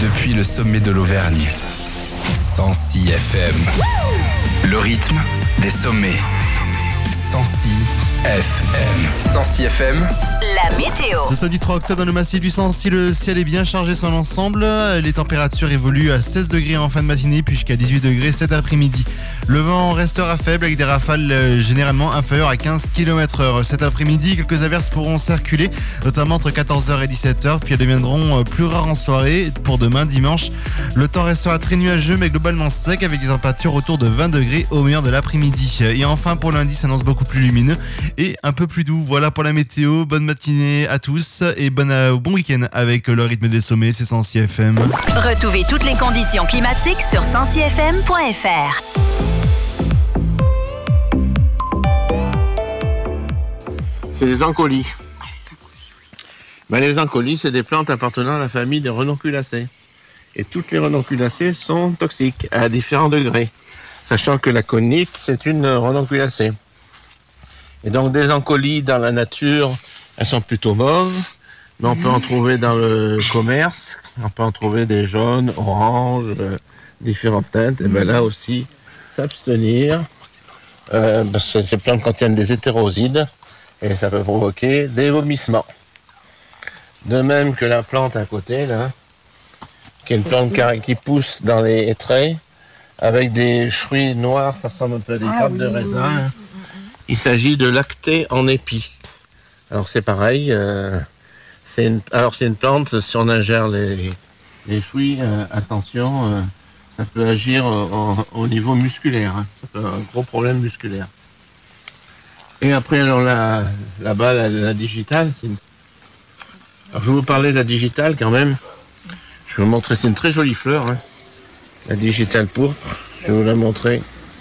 depuis le sommet de l'Auvergne. 106 FM. Le rythme des sommets. 106 FM. 106 FM. La météo. Ce samedi 3 octobre dans le massif du Sancy, le ciel est bien chargé sur l'ensemble. Les températures évoluent à 16 degrés en fin de matinée puis jusqu'à 18 degrés cet après-midi. Le vent restera faible avec des rafales généralement inférieures à 15 km/h. Cet après-midi, quelques averses pourront circuler, notamment entre 14h et 17h, puis elles deviendront plus rares en soirée. Pour demain, dimanche, le temps restera très nuageux mais globalement sec avec des températures autour de 20 degrés au meilleur de l'après-midi. Et enfin, pour lundi, ça s'annonce beaucoup plus lumineux et un peu plus doux. Voilà pour la météo. Bonne matinée à tous et bon week-end avec le rythme des sommets, c'est 106 FM. Retrouvez toutes les conditions climatiques sur 106fm.fr. C'est les ancolis. Les ancolis, c'est des plantes appartenant à la famille des renonculacées. Et toutes les renonculacées sont toxiques à différents degrés. Sachant que la conite, c'est une renonculacée. Et donc des ancolis dans la nature, elles sont plutôt mauves, mais on peut en trouver dans le commerce, on peut en trouver des jaunes, oranges, différentes teintes. Et bien là aussi, s'abstenir, parce que ces plantes contiennent des hétérosides et ça peut provoquer des vomissements. De même que la plante à côté, là, qui est une plante qui pousse dans les hêtraies, avec des fruits noirs, ça ressemble un peu à des grappes de raisin. Il s'agit de lactée en épi. Alors c'est pareil, c'est une plante, si on ingère les fruits, attention, ça peut agir au niveau musculaire, hein. Ça peut avoir un gros problème musculaire. Et après, alors là-bas, la digitale, alors, je vais vous parler de la digitale quand même. Je vais vous montrer, c'est une très jolie fleur, hein. La digitale pourpre, je vais vous la montrer.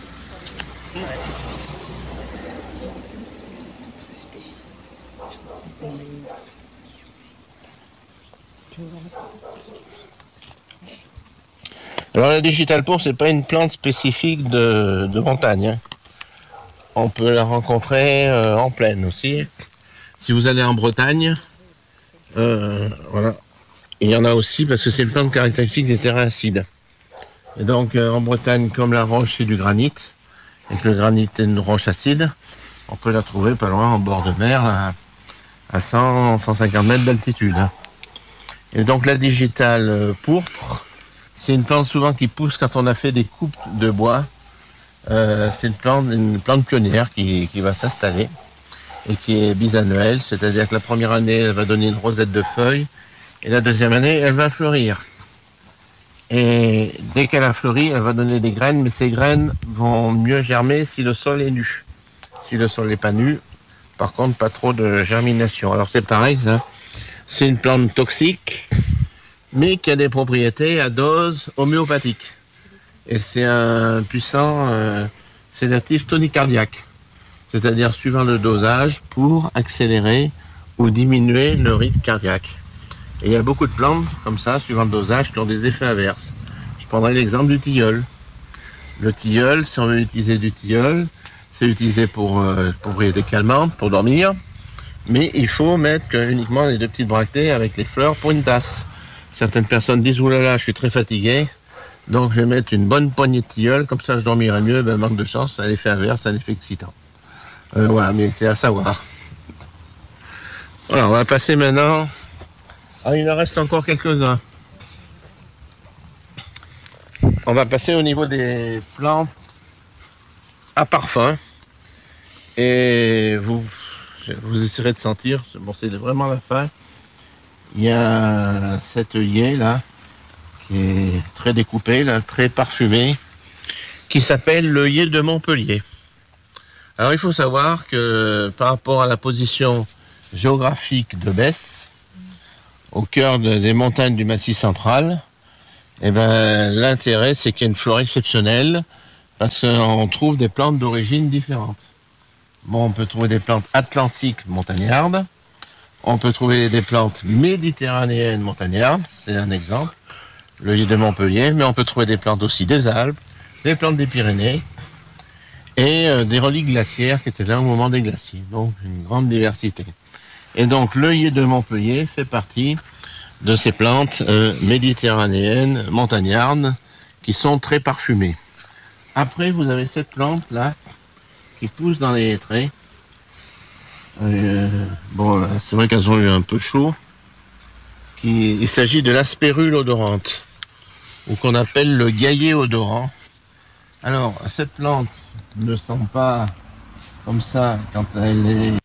Alors la digitale pourpre, c'est pas une plante spécifique de montagne, hein. On peut la rencontrer en plaine aussi. Si vous allez en Bretagne, voilà, il y en a aussi parce que c'est une plante caractéristique des terrains acides. Et donc en Bretagne, comme la roche c'est du granit, et que le granit est une roche acide, on peut la trouver pas loin en bord de mer, à 100-150 mètres d'altitude. Et donc la digitale pourpre, c'est une plante souvent qui pousse quand on a fait des coupes de bois. C'est une plante pionnière qui va s'installer et qui est bisannuelle, c'est-à-dire que la première année, elle va donner une rosette de feuilles et la deuxième année, elle va fleurir. Et dès qu'elle a fleuri, elle va donner des graines, mais ces graines vont mieux germer si le sol est nu. Si le sol n'est pas nu, par contre, pas trop de germination. Alors c'est pareil, ça. C'est une plante toxique, mais qui a des propriétés à dose homéopathique. Et c'est un puissant sédatif tonicardiaque, c'est-à-dire suivant le dosage pour accélérer ou diminuer le rythme cardiaque. Et il y a beaucoup de plantes comme ça, suivant le dosage, qui ont des effets inverses. Je prendrai l'exemple du tilleul. Le tilleul, si on veut utiliser du tilleul, c'est utilisé pour propriétés calmantes, pour dormir, mais il faut mettre uniquement les deux petites bractées avec les fleurs pour une tasse. Certaines personnes disent « Ouh là là, je suis très fatigué, donc je vais mettre une bonne poignée de tilleul, comme ça je dormirai mieux. » Ben, manque de chance, c'est un effet inverse, c'est un effet excitant. Voilà, mais c'est à savoir. Voilà, on va passer maintenant. Ah, il en reste encore quelques-uns. On va passer au niveau des plantes à parfum. Et vous essaierez de sentir, bon, c'est vraiment la fin. Il y a cet œillet là, qui est très découpé, là, très parfumé, qui s'appelle l'œillet de Montpellier. Alors il faut savoir que par rapport à la position géographique de Besse, au cœur des montagnes du Massif central, eh ben, l'intérêt c'est qu'il y a une flore exceptionnelle parce qu'on trouve des plantes d'origine différentes. Bon, on peut trouver des plantes atlantiques montagnardes, on peut trouver des plantes méditerranéennes montagnardes, c'est un exemple, l'œillet de Montpellier, mais on peut trouver des plantes aussi des Alpes, des plantes des Pyrénées et des reliques glaciaires qui étaient là au moment des glaciers, donc une grande diversité. Et donc l'œillet de Montpellier fait partie de ces plantes méditerranéennes, montagnardes, qui sont très parfumées. Après, vous avez cette plante-là, qui pousse dans les hêtraies. Bon, c'est vrai qu'elles ont eu un peu chaud. Il s'agit de l'aspérule odorante, ou qu'on appelle le gaillet odorant. Alors, cette plante ne sent pas comme ça quand elle est